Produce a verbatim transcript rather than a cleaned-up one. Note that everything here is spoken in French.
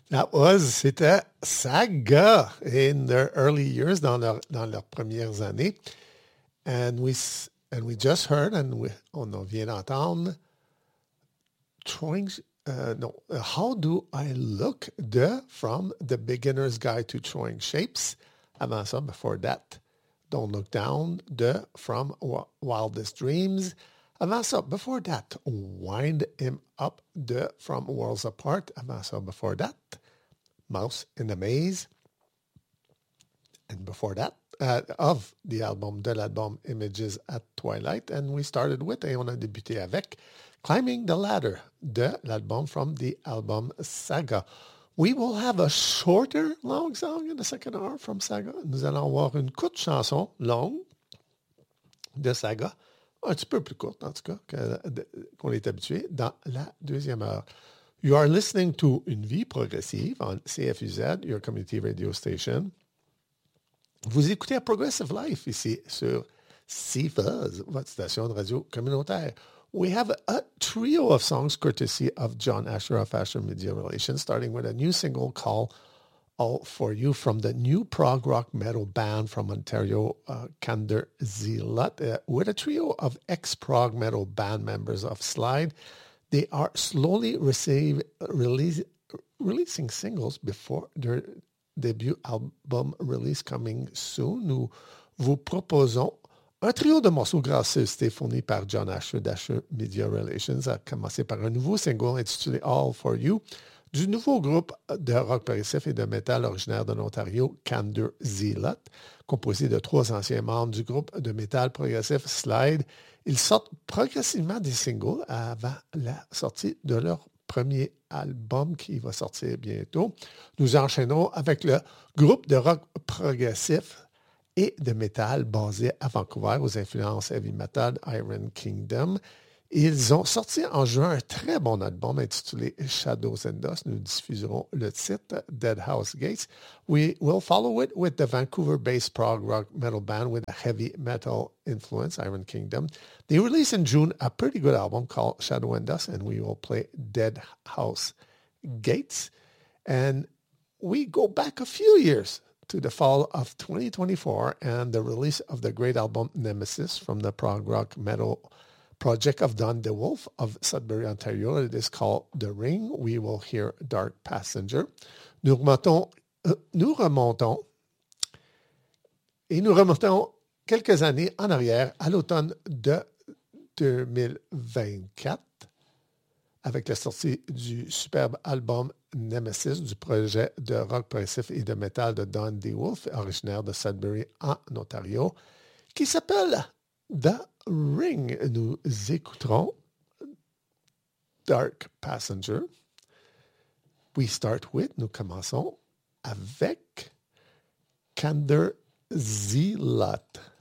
That was, c'était Saga in their early years, dans, leur, dans leurs premières années. And we, and we just heard, and we, on en vient d'entendre, throwing, uh, no, uh, How Do I Look de From the Beginner's Guide to Throwing Shapes. Avant ça, before that, Don't Look Down de From Wildest Dreams. Avant ça, before that, Wind Him Up de From Worlds Apart. Avant ça, before that, Mouse in the Maze. And before that, uh, of the album, de l'album Images at Twilight. And we started with, et on a débuté avec, Climbing the Ladder de l'album from the album Saga. We will have a shorter long song in the second hour from Saga. Nous allons avoir une courte chanson longue de Saga, un petit peu plus courte en tout cas que, de, qu'on est habitué, dans la deuxième heure. You are listening to Une Vie Progressive on C F U Z, your community radio station. Vous écoutez à Progressive Life ici sur C F U Z, votre station de radio communautaire. We have a trio of songs courtesy of John Asher of Asher Media Relations, starting with a new single called All For You from the new prog rock metal band from Ontario, uh, Kander Zealot, uh, with a trio of ex-prog metal band members of Slide. They are slowly receive, release, releasing singles before their debut album release coming soon. Nous vous proposons un trio de morceaux gracieuseté fournis par John Asher d'Asher Media Relations, a commencé par un nouveau single intitulé All For You du nouveau groupe de rock progressif et de métal originaire de l'Ontario, Kander Zealot, composé de trois anciens membres du groupe de métal progressif Slide. Ils sortent progressivement des singles avant la sortie de leur premier album qui va sortir bientôt. Nous enchaînons avec le groupe de rock progressif et de métal basé à Vancouver aux influences heavy metal Iron Kingdom. Ils ont sorti en juin un très bon album intitulé Shadows and Dust. Nous diffuserons le titre Dead House Gates. We will follow it with the Vancouver-based prog rock metal band with a heavy metal influence, Iron Kingdom. They released in June a pretty good album called Shadow and Dust, and we will play Dead House Gates. And we go back a few years to the fall of twenty twenty-four and the release of the great album Nemesis from the prog rock metal project of Don DeWolf of Sudbury, Ontario. It is called The Ring. We will hear Dark Passenger. Nous remontons, euh, nous remontons et nous remontons quelques années en arrière à l'automne de deux mille vingt-quatre avec la sortie du superbe album Nemesis du projet de rock progressif et de métal de Don DeWolf, originaire de Sudbury en Ontario, qui s'appelle The Ring. Nous écouterons Dark Passenger. We start with, nous commençons avec Kander Zealot.